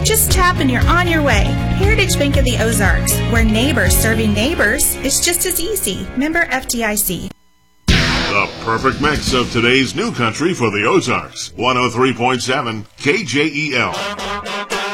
Just tap and you're on your way. Heritage Bank of the Ozarks, where neighbors serving neighbors is just as easy. Member FDIC. The perfect mix of today's new country for the Ozarks. 103.7 KJEL.